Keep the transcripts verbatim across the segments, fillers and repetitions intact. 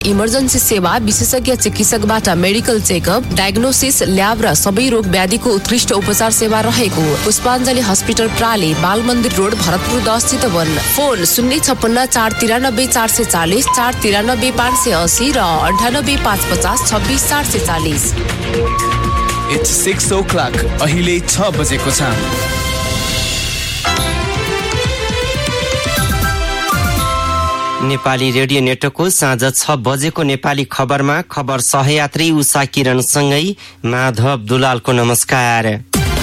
Emergency सेवा, विशेषज्ञ चिकित्सकबाट medical checkup, diagnosis, lab र सबै रोग व्याधिको उत्कृष्ट उपचार सेवा रहेको पुष्पाञ्जली हस्पिटल प्राली, बाल मन्दिर रोड, भरतपुर दस चितवन। फोन शून्य छप्पन्न चार तिरानब्बे चार सय चालिस, चार तिरानब्बे पाँच सय अस्सी र अन्ठानब्बे पाँच पचास छब्बिस चार सय चालिस। It's six o'clock. अहिले छ बजेको छ। नेपाली रेडियो नेटवर्कको साँझ छ बजेको नेपाली खबरमा खबर सहयात्री उषा किरणसँगै माधव दुलालको नमस्कार।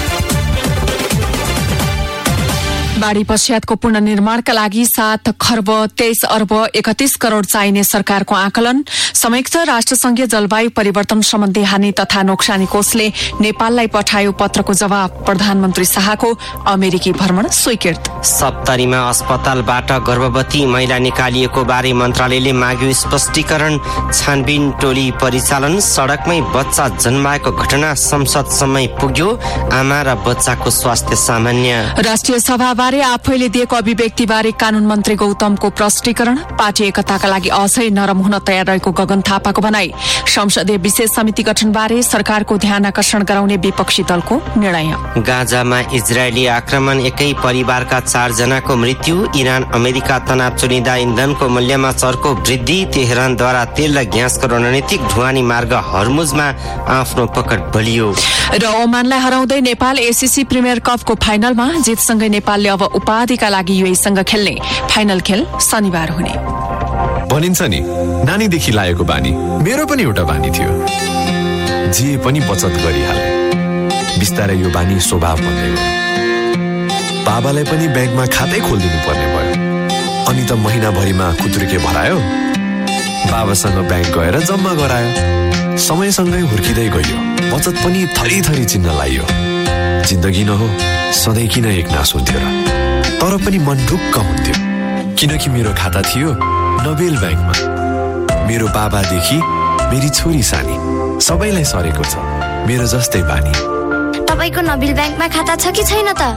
बाढी पश्चातको पुनर्निर्माणका लागि सात खर्ब तेइस अर्ब एकतीस करोड़ चाहिने सरकारको आकलन। संयुक्त राष्ट्रसंघीय जलवायु परिवर्तन सम्बन्धी हानि तथा नोक्सानी कोषले नेपाललाई पठायो पत्रको जवाब। प्रधानमन्त्री शाहको अमेरिकी भ्रमण स्वीकृत। सप्तरीमा अस्पतालबाट गर्भवती महिला निकालिएको बारे मन्त्रालयले माग्यो स्पष्टीकरण। छानबिन टोली परिचालन, सड़कमै बच्चा जन्माएको घटना संसदसम्मै पुग्यो। आमा र बच्चाको स्वास्थ्य सामान्य। राष्ट्रिय सभा बारे आफैले दिएको अभिव्यक्तिबारे कानून मन्त्री गौतमको प्रष्टीकरण। पार्टी एकताका लागि अझै नरम हुन तयार रहेको गगन थापाको भनाई। संसदीय विशेष समिति गठनबारे सरकारको ध्यान आकर्षण गराउने विपक्षी दलको निर्णय। गाजामा इजरायली आक्रमण, एकै परिवारका चार जनाको मृत्यु। इरान अमेरिका तनाव चुनिँदा इन्धनको मूल्यमा चर्को वृद्धि। तेहरानद्वारा तेल र ग्यासको रणनीतिक ढुवानी मार्ग हर्मुजमा आफ्नो पकड बलियो। र ओमानलाई हराउँदै नेपाल एसीसी प्रिमियर कपको फाइनलमा। जितसँगै नेपालले अब उपाधिका लागि युएईसँग खेल्ने। फाइनल खेल शनिबार हुने। भनिन्छ नि, नानीदेखि लागेको बानी मेरो पनि एउटा बानी थियो। जे पनि बचत गरिहाल्ने। बिस्तारै यो बानी स्वभाव बन्दै गयो। बाबालाई पनि ब्याङ्कमा खातै खोलिदिनु पर्ने भयो। अनि त महिनाभरिमा खुत्रुके भरायो। बाबासँग ब्याङ्क गएर जम्मा गरायो। समयसँगै हुर्किँदै गयो। बचत पनि थरी थरी चिन्न लाइयो। जिन्दगी न हो, सधैँ किन एक नास हुन्थ्यो र? तर पनि मन ढुक्क हुन्थ्यो, किनकि मेरो खाता थियो नोबेल ब्याङ्कमा। मेरो बाबादेखि मेरी छोरी सानी सबैलाई सरेको छ मेरो जस्तै बानी। तपाईको नोबेल ब्याङ्कमा खाता छ कि छैन त?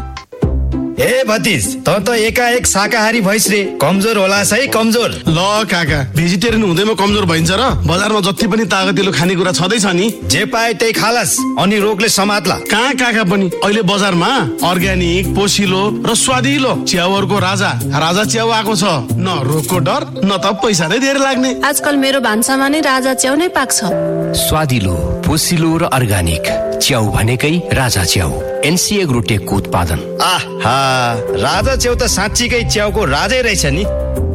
ए भतिज, त त एकाएक शाकाहारी भइस रे। कमजोर होला है, कमजोर। ल काका, भेजिटेरियन हुँदैमा कमजोर भइन्छ र? बजारमा जति पनि तागतिलो खानेकुरा छँदैछ नि, जे पाए त्यही खालास, अनि रोगले समात्ला। कहाँ काका पनि अहिले बजारमा अर्ग्यानिक, पोसिलो र स्वादिलो च्याउहरूको राजा राजा च्याउ आएको छ। न रोगको डर, न त पैसा नै धेरै लाग्ने। आजकल मेरो भान्सामा नै राजा च्याउ नै पाक्छ। स्वादिलो, पोसिलो र अर्ग्यानिक च्याउ भनेकै राजा च्याउ। एनसीए ग्रुटेकको उत्पादन। आहा, राजा च्याउ त साँच्चीकै च्याउको राजै रहेछ नि।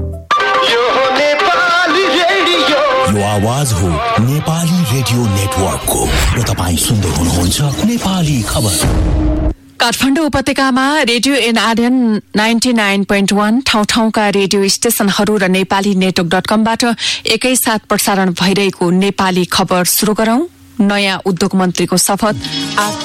यो हो नेपाली रेडियो। यो आवाज हो नेपाली रेडियो नेटवर्कको र तपाईँ सुन्दै हुनुहुन्छ नेपाली खबर। काठमाडौँ उपत्यकामा radio NRN ninety nine point one ठाउँ ठाउँका रेडियो स्टेशनहरू र नेपाली नेटवर्क डट कमबाट एकैसाथ प्रसारण भइरहेको नेपाली खबर सुरु गरौं। नयाँ उद्योग मन्त्रीको शपथ।